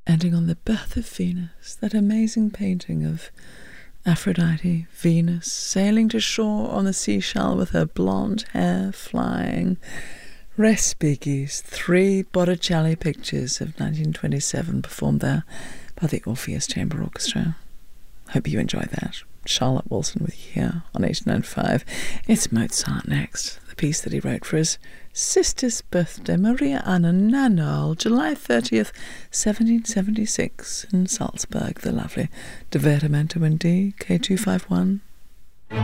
ending on the birth of Venus, that amazing painting of Aphrodite, Venus, sailing to shore on the seashell with her blonde hair flying. Respighi's 3 Botticelli pictures of 1927 performed there by the Orpheus Chamber Orchestra. Hope you enjoyed that. Charlotte Wilson with you here on 89.5. It's Mozart next, the piece that he wrote for his sister's birthday, Maria Anna Nannerl, July 30th, 1776, in Salzburg, the lovely Divertimento in D, K251.